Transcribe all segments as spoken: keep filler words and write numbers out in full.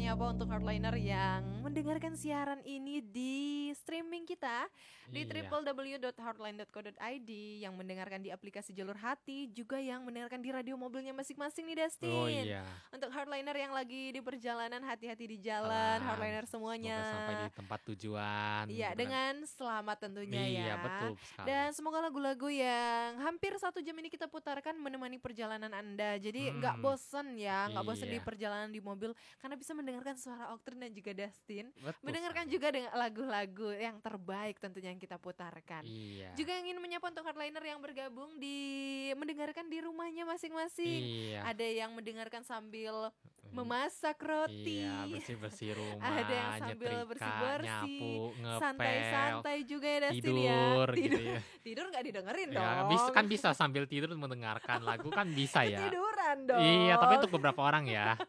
menyapa untuk hardliner yang mendengarkan siaran ini di streaming kita di Iya. w w w dot hardline dot co dot i d, yang mendengarkan di aplikasi Jalur Hati, juga yang mendengarkan di radio mobilnya masing-masing nih Dustin. Oh iya. Untuk hardliner yang lagi di perjalanan, hati-hati di jalan, Alan, hardliner semuanya. Semoga sampai di tempat tujuan. Iya, gitu kan. dengan selamat tentunya ya. Iya, betul sekali. Dan semoga lagu-lagu yang hampir satu jam ini kita putarkan menemani perjalanan Anda. Jadi nggak Hmm. bosen ya, nggak bosen di Iya. perjalanan di mobil, karena bisa mendengarkan suara Oktrin dan juga Dustin. Betul Mendengarkan sekali. juga dengan lagu-lagu yang terbaik tentunya yang kita putarkan. Iya. Juga yang ingin menyapa untuk hardliner yang bergabung di mendengarkan di rumahnya masing-masing. Iya. Ada yang mendengarkan sambil memasak roti. Iya, bersih-bersih rumah, Ada yang sambil nyetrika, bersih-bersih, nyapu, ngepel, santai-santai juga ya Dustin ya. tidur gitu Tidur, ya. tidur nggak didengerin Ya, dong. bisa kan bisa sambil tidur mendengarkan lagu kan bisa ya. Ketiduran dong. Iya, tapi untuk beberapa orang ya.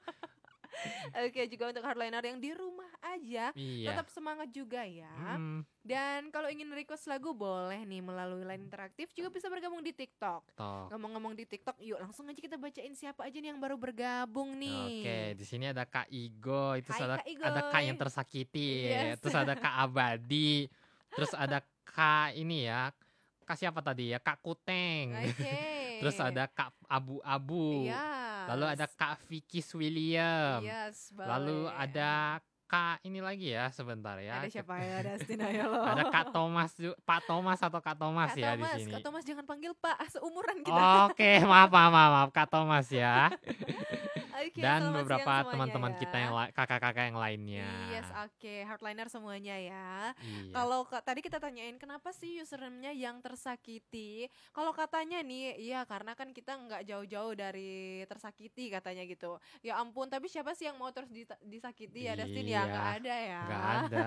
Oke, juga untuk hardliner yang di rumah aja, Iya. tetap semangat juga ya. Hmm, Dan kalau ingin request lagu boleh nih melalui line interaktif, juga bisa bergabung di TikTok. toh. Ngomong-ngomong di TikTok, yuk langsung aja kita bacain siapa aja nih yang baru bergabung nih. Oke, di sini ada Kak Igo, itu Hai, ada Kak Igoy. ada Kak yang tersakiti, Yes. terus ada Kak Abadi, terus ada Kak ini ya, Kak siapa tadi ya, Kak Kuteng, Oke. terus ada Kak Abu-Abu, Yes. lalu ada Kak Vicky William, Yes, lalu boleh. ada Kak ini lagi ya, sebentar ya, Ada siapa ya Dustin, ayo lo. ada Kak Thomas, ju- Pak Thomas atau Kak Thomas Kak ya Thomas, di sini. Kak Thomas jangan panggil Pak, seumuran kita. Oke, maaf, maaf, maaf, maaf, Kak Thomas ya. Oke, Dan selamat beberapa siang semuanya teman-teman ya. kita yang la- kakak-kakak yang lainnya. Yes, oke, hardliner semuanya ya. Iya. Kalau ka- tadi kita tanyain kenapa sih username-nya yang tersakiti? Kalau katanya nih, iya karena kan kita nggak jauh-jauh dari tersakiti katanya gitu. Ya ampun, tapi siapa sih yang mau terus dita- disakiti ya Dustin? Ya Iya, nggak ada ya. Nggak ada.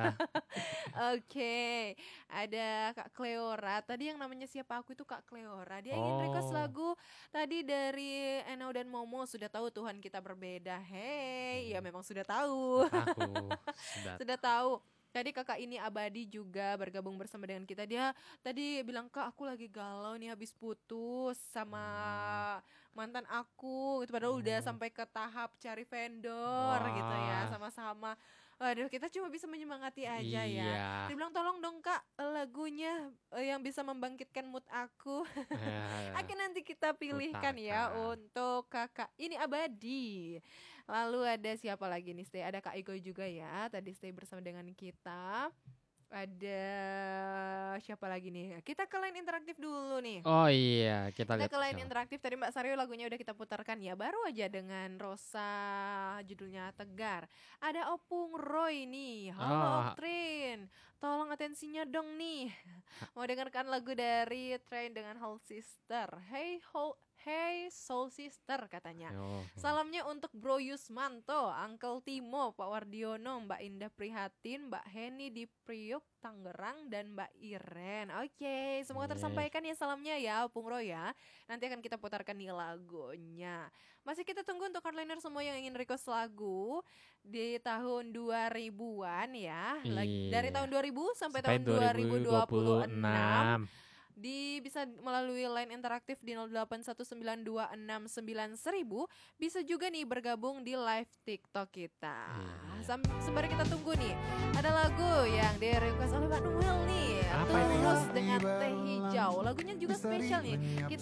Oke, ada Kak Cleora. Tadi yang namanya siapa aku itu Kak Cleora. Dia ingin request Oh. lagu tadi dari Eno dan Momo. Sudah tahu Tuhan kita berbeda. Hey, ya Oh. memang sudah tahu. Aku sudah. Sudah tahu. Tadi kakak ini Abadi juga bergabung bersama dengan kita. Dia tadi bilang, Kak aku lagi galau nih habis putus sama mantan aku. Itu padahal udah Oh. sampai ke tahap cari vendor gitu ya, Wah. sama-sama. Waduh, kita cuma bisa menyemangati aja ya. Iya. Dia bilang tolong dong Kak lagunya eh, yang bisa membangkitkan mood aku. Eh, Akan nanti kita pilihkan ya putarkan. untuk kakak ini Abadi. Lalu ada siapa lagi nih Stay? Ada Kak Iko juga ya. Tadi Stay bersama dengan kita. Ada siapa lagi nih? Kita ke line interaktif dulu nih. Oh iya, kita Kita lihat ke line siapa. interaktif. Tadi Mbak Saryo lagunya udah kita putarkan ya. Baru aja dengan Rosa, judulnya Tegar. Ada Opung Roy nih. Halo Oh. Oktrin, tolong atensinya dong nih. Mau dengarkan lagu dari Train dengan Whole Sister. Hey ho, hey Soul Sister katanya. Oh. Salamnya untuk Bro Yusmanto, Uncle Timo, Pak Wardiono, Mbak Indah Prihatin, Mbak Heni di Priuk, Tangerang, dan Mbak Iren. Oke, semoga Iya. tersampaikan ya salamnya ya, Pung Roy ya. Nanti akan kita putarkan nih lagunya. Masih kita tunggu untuk hardliner semua yang ingin request lagu di tahun dua ribuan ya. Lagi- Dari Iya. tahun dua ribu sampai, Sampai tahun dua ribu dua puluh enam. enam. Di bisa melalui line interaktif di nol delapan satu sembilan dua enam sembilan seribu. Bisa juga nih bergabung di live TikTok kita. Iya. Sam- sembari kita tunggu nih, ada lagu yang di request oleh Pak Noel nih. Apa itu? Tulus dengan Teh Hijau. Lagunya juga spesial nih. Kita